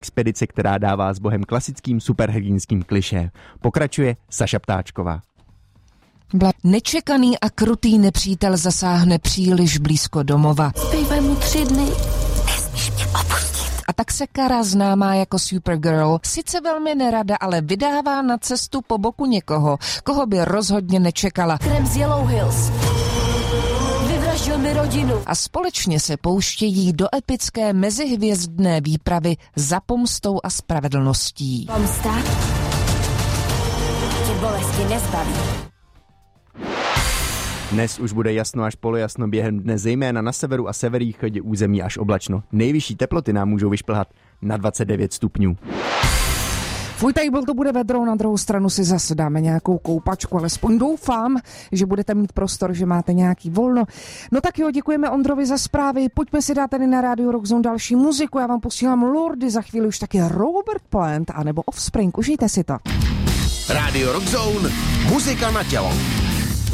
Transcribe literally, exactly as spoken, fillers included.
expedice, která dává s Bohem klasickým superhrdinským klišé. Pokračuje Saša Ptáčková. Nečekaný a krutý nepřítel zasáhne příliš blízko domova. Zbývají mu tři dny. Nesmíš mě opustit. A tak se Kara, známá jako Supergirl, sice velmi nerada, ale vydává na cestu po boku někoho, koho by rozhodně nečekala. Krem z Yellow Hills. Vyvraždil mi rodinu. A společně se pouštějí do epické mezihvězdné výpravy za pomstou a spravedlností. Pomsta tě bolesti nezbaví. Dnes už bude jasno až polojasno, během dne zejména na severu a severovýchodě území až oblačno. Nejvyšší teploty nám můžou vyšplhat na dvacet devět stupňů. Fuj, tady byl to bude vedro, na druhou stranu si zase dáme nějakou koupačku, alespoň doufám, že budete mít prostor, že máte nějaký volno. No tak jo, děkujeme Ondrovi za zprávy, pojďme si dát tady na Radio Rockzone další muziku, já vám posílám Lordy, za chvíli už taky Robert Plant, anebo Offspring, užijte si to. Radio Rockzone, muzika na tělo.